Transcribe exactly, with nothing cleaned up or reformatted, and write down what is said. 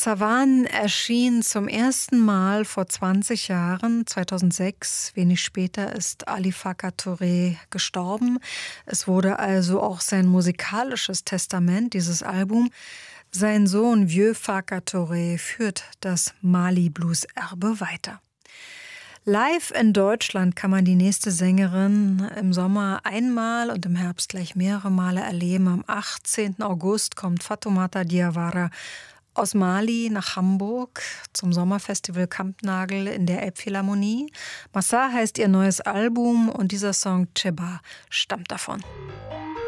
Savan erschien zum ersten Mal vor zwanzig Jahren, zweitausendsechs. Wenig später ist Ali Farka Touré gestorben. Es wurde also auch sein musikalisches Testament, dieses Album. Sein Sohn Vieux Farka Touré führt das Mali-Blues-Erbe weiter. Live in Deutschland kann man die nächste Sängerin im Sommer einmal und im Herbst gleich mehrere Male erleben. Am achtzehnten August kommt Fatoumata Diawara aus Mali nach Hamburg zum Sommerfestival Kampnagel in der Elbphilharmonie. Massa heißt ihr neues Album und dieser Song Cheba stammt davon.